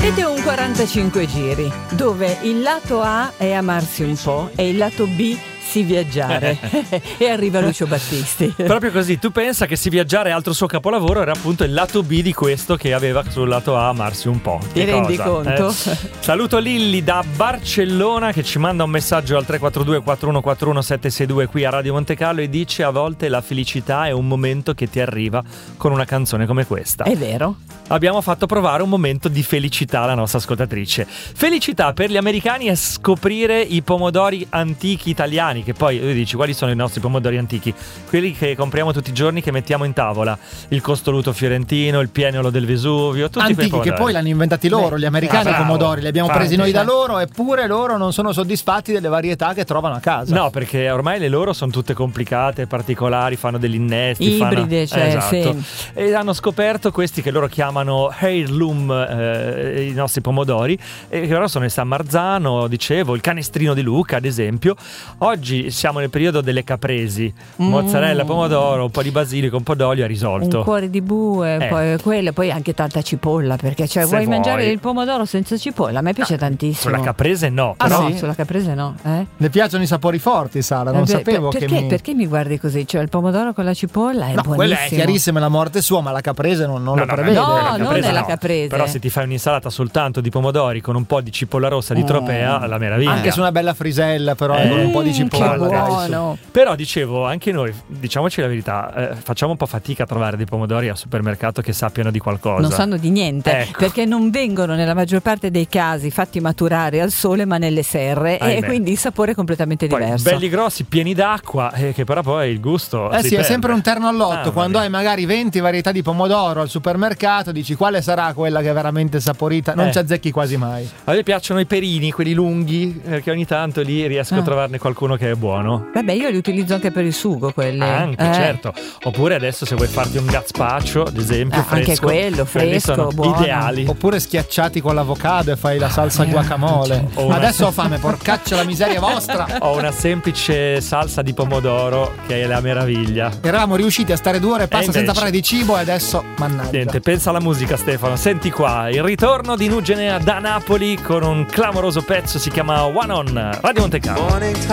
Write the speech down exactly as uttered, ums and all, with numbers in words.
Avete un quarantacinque giri dove il lato A è amarsi un po' e il lato B Si Viaggiare e arriva Lucio Battisti. Proprio così, tu pensa che Si Viaggiare, altro suo capolavoro, era appunto il lato B di questo che aveva sul lato A amarsi un po'. Ti che rendi cosa, conto? Eh? Saluto Lilli da Barcellona che ci manda un messaggio al tre quattro due quattro uno quattro uno sette sei due qui a Radio Monte Carlo e dice: a volte la felicità è un momento che ti arriva con una canzone come questa. È vero. Abbiamo fatto provare un momento di felicità alla nostra ascoltatrice. Felicità per gli americani è scoprire i pomodori antichi italiani, che poi tu dici quali sono i nostri pomodori antichi? Quelli che compriamo tutti i giorni, che mettiamo in tavola, il costoluto fiorentino, il pienolo del Vesuvio, tutti antichi quei pomodori. che poi l'hanno inventati loro. Beh, gli americani i pomodori li abbiamo Fate, presi noi da cioè. loro, eppure loro non sono soddisfatti delle varietà che trovano a casa. No, perché ormai le loro sono tutte complicate, particolari, fanno degli innesti, ibride, fanno... cioè, esatto. sì. E hanno scoperto questi che loro chiamano heirloom, eh, i nostri pomodori, e che però sono il San Marzano, dicevo, il canestrino di Lucca, ad esempio. Oggi siamo nel periodo delle capresi, mm. mozzarella, pomodoro, un po' di basilico, un po' d'olio, è risolto. Un cuore di bue, eh. poi quello, poi anche tanta cipolla, perché cioè, vuoi vuoi. mangiare il pomodoro senza cipolla? A me piace no, tantissimo. Sulla caprese no. Ah però... no, sulla caprese no. Eh? Le piacciono i sapori forti, Sara, non eh beh, sapevo per, che perché, mi... perché mi guardi così? Cioè il pomodoro con la cipolla è no, buonissimo. quella è chiarissima, la morte sua, ma la caprese non, non no, lo no, prevede. No, la non caprese nella no. caprese. Però se ti fai un'insalata soltanto di pomodori con un po' di cipolla rossa di tropea, la meraviglia. Anche su una bella frisella, però, eh, con un po' di cipolla. Che buono. Però dicevo, anche noi, diciamoci la verità, eh, facciamo un po' fatica a trovare dei pomodori al supermercato che sappiano di qualcosa. Non sanno di niente, ecco. perché non vengono nella maggior parte dei casi fatti maturare al sole, ma nelle serre, Ahimè. e quindi il sapore è completamente poi, diverso. belli grossi, pieni d'acqua, eh, che però poi il gusto Eh si sì, perde. è sempre un terno all'otto. Ah, quando hai magari venti varietà di pomodoro al supermercato, dici quale sarà quella che è veramente saporita, non Eh. ci azzecchi quasi mai. A me piacciono i perini, quelli lunghi, perché ogni tanto lì riesco Ah. a trovarne qualcuno che è buono. Vabbè, io li utilizzo anche per il sugo, quelli. Anche, Eh. certo. Oppure adesso se vuoi farti un gazpacho, ad esempio, Ah, fresco, anche quello, quelli fresco, sono buono. ideali. Oppure schiacciati con l'avocado e fai la salsa guacamole. O una- Adesso ho fame, porcaccia la miseria vostra. Ho una semplice salsa di pomodoro che è la meraviglia. Eravamo riusciti a stare due ore e passa invece- senza parlare di cibo e adesso mannaggia. Niente, pensa alla musica, Stefano. Senti qua, il ritorno di Nugenea da Napoli con un clamoroso pezzo, si chiama One On, Radio Monte Carlo.